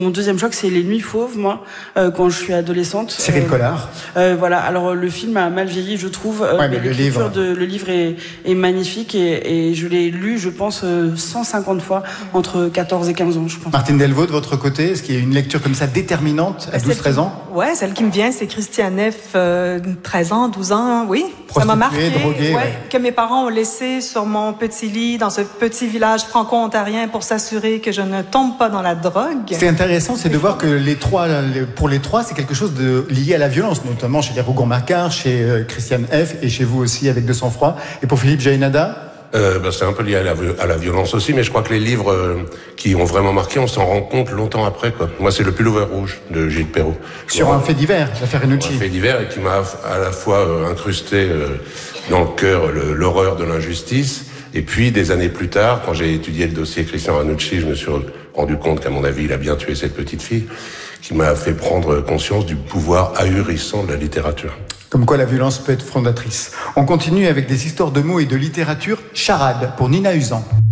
Mon deuxième choc, c'est Les Nuits Fauves, moi, quand je suis adolescente. Cyril Collard. Voilà. Alors, le film a mal vieilli, je trouve. Mais le livre est magnifique et je l'ai lu, je pense, 150 fois entre 14 et 15 ans, je pense. Martine Delvaux, de votre côté, est-ce qu'il y a une lecture comme ça déterminante à 12-13 ans? Ouais, celle qui me vient, c'est Christiane F., 13 ans, 12 ans, oui. Ça m'a marqué, droguée, que mes parents ont laissé sur mon petit lit dans ce petit village franco-ontarien pour s'assurer que je ne tombe pas dans la drogue. C'est intéressant, c'est de voir que pour les trois, c'est quelque chose de lié à la violence, notamment chez les Rougon-Macquart, chez Christiane F. et chez vous aussi avec De sang-froid. Et pour Philippe Jaénada? C'est un peu lié à la violence aussi, mais je crois que les livres qui ont vraiment marqué, on s'en rend compte longtemps après, quoi. Moi, c'est Le Pullover rouge de Gilles Perrault. Sur un fait divers, l'affaire Renucci. Un fait divers et qui m'a à la fois incrusté dans le cœur l'horreur de l'injustice. Et puis, des années plus tard, quand j'ai étudié le dossier Christian Ranucci, je me suis rendu compte qu'à mon avis, il a bien tué cette petite fille, qui m'a fait prendre conscience du pouvoir ahurissant de la littérature. Comme quoi la violence peut être fondatrice. On continue avec des histoires de mots et de littérature. Charade pour Nina Usan.